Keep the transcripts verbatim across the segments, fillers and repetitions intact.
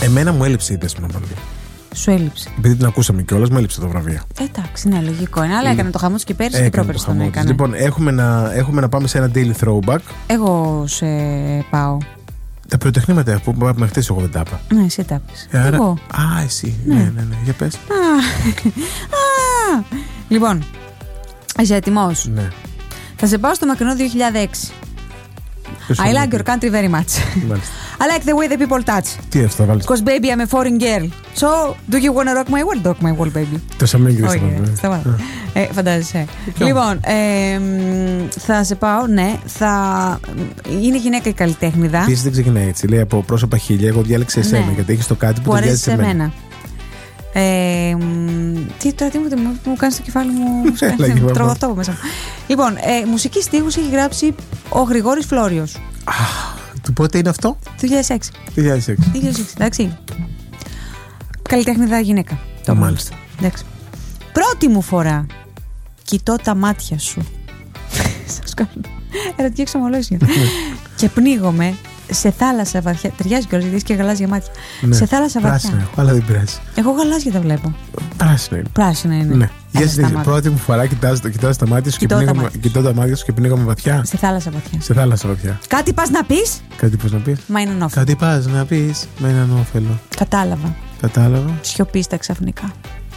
Εμένα μου έλειψε η Δέσποινα Βανδύ. Σου έλειψε. Επειδή την ακούσαμε κιόλας, μου έλειψε το βραβείο. Εντάξει, ναι, λογικό είναι. Αλλά έκανε το χαμό της και πέρυσι και πρόπερσι τον έκανε. Λοιπόν, έχουμε να, έχουμε να πάμε σε ένα daily throwback. Εγώ σε πάω. Τα πυροτεχνήματα που πάμε χτες, εγώ δεν τα είπα. Ναι, εσύ τα πες. Άρα... Εγώ. Α, εσύ. Ναι, ναι, ναι. ναι. Για πες. Α, α. Λοιπόν, είσαι έτοιμος? Ναι. Θα σε πάω στο μακρινό δύο χιλιάδες έξι. I like your country very much. I like the way the people touch. Τι αυτό θα βάλεις? Because baby I'm a foreign girl. So do you wanna rock my world? Rock my world baby. Το σαμέγγι δεν σταματά. Φαντάζεσαι. Λοιπόν, θα σε πάω, ναι. Είναι γυναίκα η καλλιτέχνηδα. Επίσης δεν ξεκινάει έτσι. Λέει από πρόσωπα χίλια, εγώ διάλεξα εσένα γιατί έχεις το κάτι που ταιριάζει σε μένα. Ε, τι τώρα, τι μου, μου κάνει το κεφάλι μου. Τρώω αυτό από μέσα. Λοιπόν, ε, μουσική στίχους έχει γράψει ο Γρηγόρης Φλόριος. Του πότε είναι αυτό? δύο χιλιάδες έξι. δύο χιλιάδες έξι. δύο χιλιάδες έξι, εντάξει. Καλλιτέχνηδα γυναίκα. Το μάλιστα. Εντάξει. Πρώτη μου φορά κοιτώ τα μάτια σου. Σας κάνω ερωτική εξομολόγηση. Και πνίγομαι σε θάλασσα βαθιά. Ταιριάζει κιόλας γιατί έχει και γαλάζια μάτια. Ναι. Σε θάλασσα βαθιά. Πράσινα, αλλά δεν πειράζει. Εγώ γαλάζια τα βλέπω. Πράσινα είναι. Πράσινα είναι. Ναι. Για συνέχεια, πρώτη μου φορά κοιτάς, κοιτάς τα μάτια σου και πνίγομαι, κοιτώ τα μάτια σου και πνίγομαι βαθιά. Σε θάλασσα βαθιά. Σε θάλασσα βαθιά. Κάτι πας να πεις. Κάτι πας να πεις. Μα είναι όφελο. Κάτι πας να πεις. Μα είναι όφελο. Κατάλαβα. Κατάλαβα. Σιωπίστα ξαφνικά.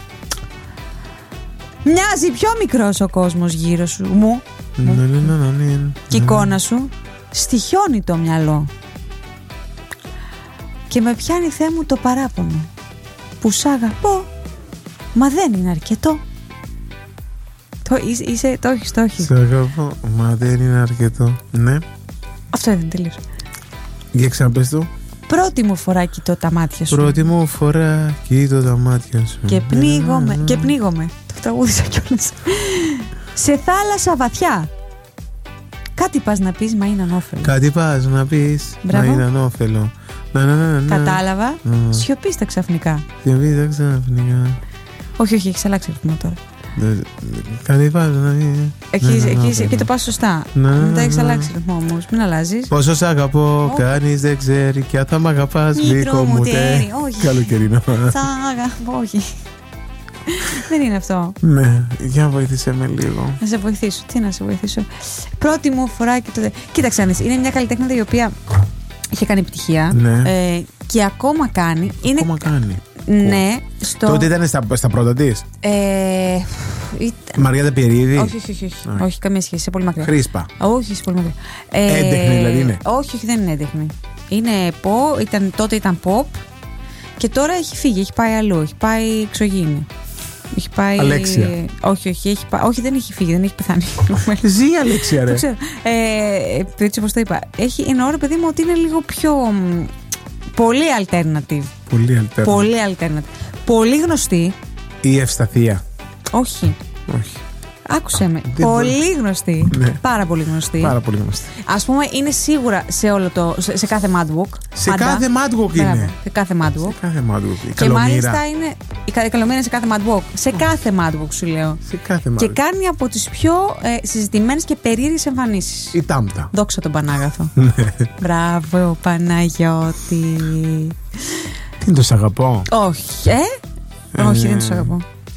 Μοιάζει πιο μικρός ο κόσμος γύρω σου μου. Ναι, ναι, ναι, ναι. Και η εικόνα σου στοιχιώνει το μυαλό. Και με πιάνει Θεέ μου το παράπονο που σ' αγαπώ, μα δεν είναι αρκετό. Το είσαι, είσαι, το έχεις, το έχεις. Σ' αγαπώ, μα δεν είναι αρκετό. Ναι. Αυτό δεν τελείωσε. Για ξαναπες το. Πρώτη μου φορά κοιτώ τα μάτια σου. Πρώτη μου φορά κοιτώ τα μάτια σου. Και πνίγομαι, και πνίγομαι. Το τραγούδισα κιόλας. Σε θάλασσα βαθιά. Κάτι πας να πεις, μα είναι ανώφελο. Κάτι πας να πεις, μα είναι ανώφελο. Να, να, να, να. Κατάλαβα. Να. Σιωπίστα ξαφνικά. Σιωπίστα ξαφνικά. Όχι, όχι, έχεις αλλάξει ρυθμό τώρα. Κάτι πας να πεις. Εκεί και το πας σωστά. Μετά έχεις αλλάξει ρυθμό όμως. Μην αλλάζεις. Πόσο σ' αγαπώ, κανείς δεν ξέρει. Και αν θα μ' αγαπάς, γλυκό μου τέρι. Καλοκαιρινό. Σ' αγαπώ, όχι. Δεν είναι αυτό. Ναι, για βοήθησε με λίγο. Να σε βοηθήσω. Τι να σε βοηθήσω. Πρώτη μου φορά και τότε. Κοίταξε, είναι μια καλλιτέχνηδα η οποία είχε κάνει επιτυχία. Ναι. Ε, και ακόμα κάνει. Είναι... Ακόμα κάνει. Ναι. Στο... Τότε ήταν στα, στα πρώτα της. Ε, ήταν... Μαρία Ταπιερίδη. Όχι, όχι, όχι. όχι. όχι καμία σχέση. Σε πολύ μακριά. Χρήσπα. Όχι, σε πολύ μακριά. Ε, έντεχνη δηλαδή είναι. Όχι, όχι, δεν είναι έντεχνη. Είναι pop, ήταν, τότε ήταν pop. Και τώρα έχει φύγει, έχει πάει αλλού. Έχει πάει εξωγήινη. Έχει πάει... Αλέξια. Όχι, όχι, έχει πάει... όχι, δεν έχει φύγει, δεν έχει πεθάνει. Ζει η Αλέξια, ρε. Το ξέρω. Ε, έτσι όπως το είπα. Έχει ένα όρο, παιδί μου, ότι είναι λίγο πιο. Πολύ alternative. Πολύ alternative. Πολύ alternative. Πολύ γνωστή. Η Ευσταθία. Όχι. Όχι. Άκουσε με. Δεν πολύ γνωστή. Ναι. Πάρα πολύ γνωστή. Πάρα πολύ γνωστή. Ας πούμε, είναι σίγουρα σε, όλο το, σε, σε κάθε Madwalk. Σε πάντα. κάθε Madwalk είναι. Μπράβο, σε κάθε Madwalk. Σε κάθε Madwalk. Η και μάλιστα είναι. Η Καλομήρα σε κάθε Madwalk. Σε oh. κάθε Madwalk σου λέω. Σε κάθε Madwalk. Και κάνει από τις πιο ε, συζητημένες και περίεργες εμφανίσεις. Η Τάμπτα. Δόξα τον Πανάγαθο. Μπράβο, Παναγιώτη. Τι είναι το σ' αγαπώ. Όχι, ε? ε Όχι, δεν το σ' αγαπώ.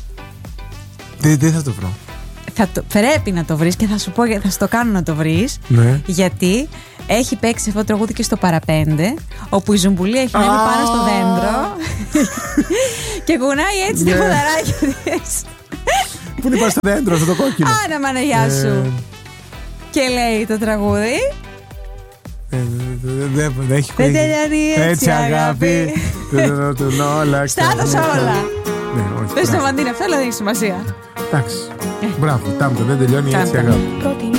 Δεν δε θα το βρω. Θα το, πρέπει να το βρεις και θα σου πω, θα σου το κάνω να το βρεις. Ναι. Γιατί έχει παίξει αυτό το τραγούδι και στο Παραπέντε, όπου η Ζουμπουλή έχει ανέβει πάνω στο δέντρο και κουνάει έτσι τα ποδαράκια της. Πού είναι πάνω στο δέντρο αυτό το κόκκινο. Άρα Μαναγιά σου. Και λέει το τραγούδι. Δεν έχει δεν τελειώνει έτσι αγάπη. Στα έδωσα όλα. Πες το Μαντίνα αυτό, αλλά δεν έχει σημασία. Εντάξει. Μπράβο, Τάμπτα, δεν τελειώνει έτσι αγάπη.